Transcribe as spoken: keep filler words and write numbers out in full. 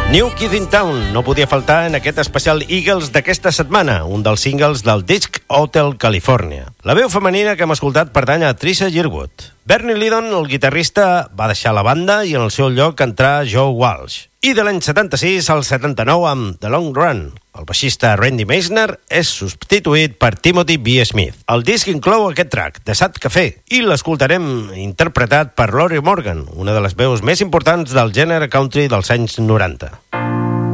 New Kid in Town no podia faltar en aquest especial Eagles d'aquesta setmana, un dels singles del disc Hotel California. La veu femenina que hem escoltat pertany a Trisha Yearwood. Bernie Leadon, el guitarrista, va deixar la banda i en el seu lloc entrà Joe Walsh. I de l'any setanta-sis al setanta-nou amb The Long Run, el baixista Randy Meisner és substituït per Timothy B. Smith. El disc inclou aquest track, The Sad Café, i l'escoltarem interpretat per Lorrie Morgan, una de les veus més importants del gènere country dels anys noranta.